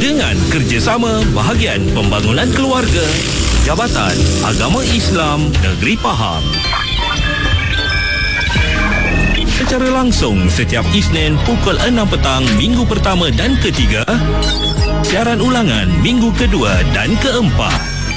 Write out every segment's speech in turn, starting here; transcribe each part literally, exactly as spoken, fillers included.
dengan kerjasama Bahagian Pembangunan Keluarga, Jabatan Agama Islam Negeri Pahang. Secara langsung setiap Isnin pukul enam petang minggu pertama dan ketiga. Siaran ulangan minggu kedua dan keempat.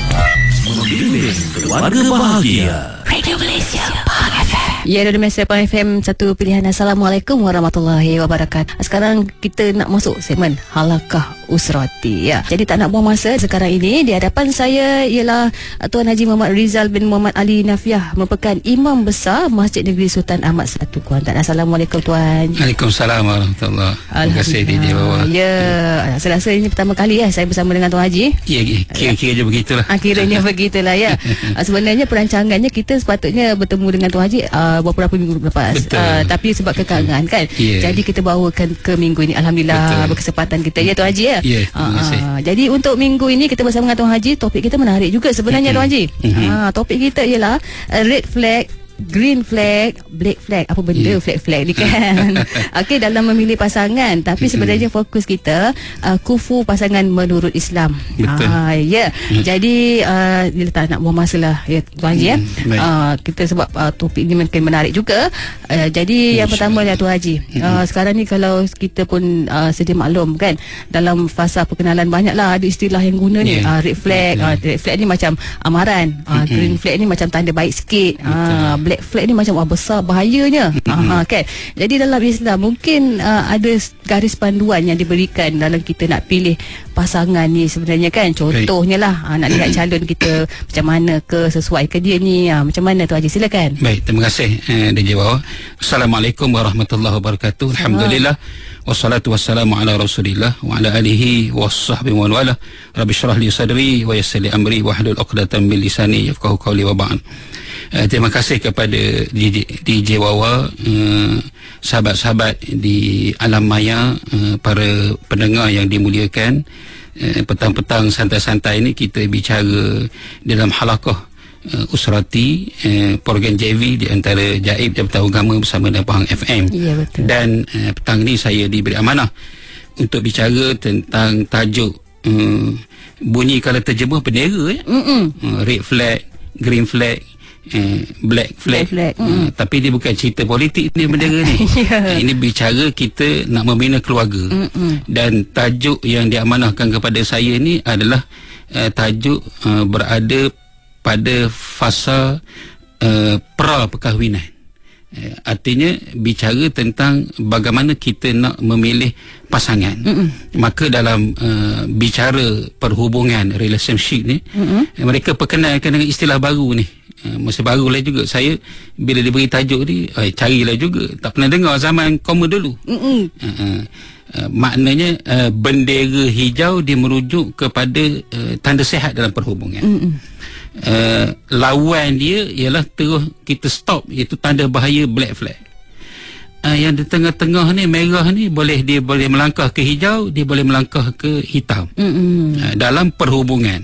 Membimbing keluarga bahagia. Radio Malaysia Pahang F M. Ya, Radio Malaysia Pahang F M, satu pilihan. Assalamualaikum warahmatullahi wabarakatuh. Sekarang kita nak masuk segmen Halakah Usrati. Ya. Jadi tak nak buang masa, sekarang ini di hadapan saya ialah Tuan Haji Muhammad Rizal bin Muhammad Ali Nafiah, merupakan Imam Besar Masjid Negeri Sultan Ahmad satu Kuantan. Assalamualaikum Tuan. Waalaikumsalam warahmatullahi wabarakatuh. Terima kasih D J Wawa. Ya, saya rasa ini pertama kali ya saya bersama dengan Tuan Haji. Ya, kira-kira je begitulah. Akhirnya begitulah ya. Sebenarnya perancangannya kita sepatutnya bertemu dengan Tuan Haji uh, beberapa minggu lepas. Uh, tapi sebab kekalangan kan. Yeah. Jadi kita bawakan ke minggu ini. Alhamdulillah. Betul. Berkesempatan kita ya Tuan Haji ya. Ya, terima kasih. Uh, jadi untuk minggu ini kita bersama dengan Tuan Haji, topik kita menarik juga sebenarnya mm-hmm. Tuan Haji. Mm-hmm. Uh, topik kita ialah uh, red flag, green flag, black flag. Apa benda yeah. flag-flag ni kan? Okey, dalam memilih pasangan. Tapi mm-hmm. sebenarnya fokus kita uh, kufu pasangan menurut Islam. Betul. Uh, ya. Yeah. Mm. Jadi uh, dia tak nak buang masa lah ya Tuan Haji. Mm. Ya. Uh, kita sebab uh, topik ni mungkin menarik juga. Uh, jadi mm, yang pertama ya Tuan Haji. Mm-hmm. Uh, sekarang ni kalau kita pun uh, sedia maklum kan, dalam fasa perkenalan banyaklah ada istilah yang guna ni. Yeah. Uh, red flag. Yeah. Uh, red flag ni macam amaran. Uh, mm-hmm. Green flag ni macam tanda baik sikit. Uh, black flag ni macam wah besar bahayanya. Mm-hmm. Aha, kan. Jadi dalam Islam mungkin uh, ada garis panduan yang diberikan dalam kita nak pilih pasangan ni sebenarnya kan. Contohnya lah uh, nak lihat calon kita macam mana ke, sesuai ke dia ni. Uh, macam mana tu Haji, silakan. Baik, terima kasih eh, D J Wawa. Assalamualaikum warahmatullahi wabarakatuh. Alhamdulillah. Wassalatu wassalamu ala Rasulillah wa ala alihi wassahbihi wa wala. Rabbi syrah li sadri wa yassir li amri wa hlul 'uqdatam min lisani yafqahu qawli wa ba'd. Uh, terima kasih kepada D J, D J Wawa, uh, sahabat-sahabat di alam maya, uh, para pendengar yang dimuliakan. Uh, petang-petang santai-santai ini kita bicara dalam halakah uh, usrati, uh, program J V di antara Jaib Jabatan Agama bersama dengan Pahang F M. Ya, betul. Dan uh, petang ini saya diberi amanah untuk bicara tentang tajuk uh, bunyi kalau terjemah bendera ya. Uh, red flag, green flag, Eh, black flag, black flag. Uh, mm. Tapi dia bukan cerita politik ni bendera ni. Yeah. Ini bicara kita nak membina keluarga. Mm-mm. Dan tajuk yang diamanahkan kepada saya ni adalah uh, tajuk uh, berada pada fasa uh, pra perkahwinan. Uh, artinya bicara tentang bagaimana kita nak memilih pasangan. Mm-mm. Maka dalam uh, bicara perhubungan relationship ni, mm-mm. mereka perkenalkan dengan istilah baru ni. Uh, masa barulah juga saya bila diberi tajuk ni, eh, carilah juga, tak pernah dengar zaman koma dulu. uh, uh, uh, maknanya uh, bendera hijau dia merujuk kepada uh, tanda sihat dalam perhubungan. uh, lawan dia ialah terus kita stop, iaitu tanda bahaya black flag. Uh, yang di tengah-tengah ni merah ni boleh dia boleh melangkah ke hijau, dia boleh melangkah ke hitam. uh, dalam perhubungan.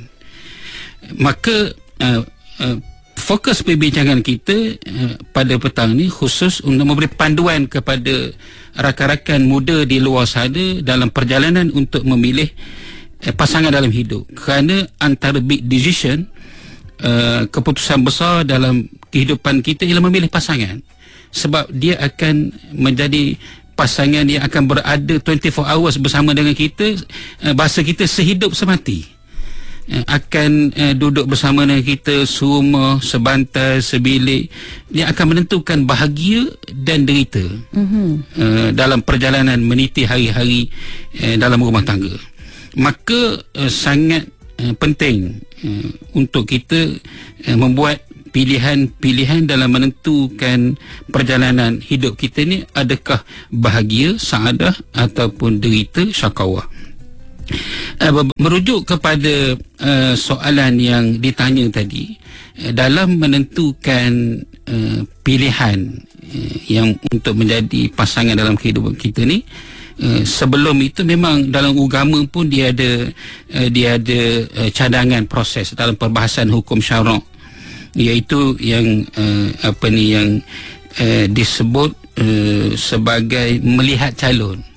Maka uh, uh, fokus perbincangan kita uh, pada petang ni khusus untuk memberi panduan kepada rakan-rakan muda di luar sana dalam perjalanan untuk memilih uh, pasangan dalam hidup. Kerana antara big decision, uh, keputusan besar dalam kehidupan kita ialah memilih pasangan. Sebab dia akan menjadi pasangan yang akan berada dua puluh empat hours bersama dengan kita. uh, Bahasa kita sehidup semati. Akan uh, duduk bersama dengan kita serumah, sebantai, sebilik. Dia akan menentukan bahagia dan derita mm-hmm. uh, dalam perjalanan meniti hari-hari uh, dalam rumah tangga. Maka uh, sangat uh, penting uh, untuk kita uh, membuat pilihan-pilihan dalam menentukan perjalanan hidup kita ni, adakah bahagia, saadah ataupun derita, syakawah. Uh, merujuk kepada uh, soalan yang ditanya tadi, uh, dalam menentukan uh, pilihan uh, yang untuk menjadi pasangan dalam kehidupan kita ni, uh, sebelum itu memang dalam agama pun dia ada uh, dia ada uh, cadangan proses dalam perbahasan hukum syarak, iaitu yang uh, apa ni yang uh, disebut uh, sebagai melihat calon.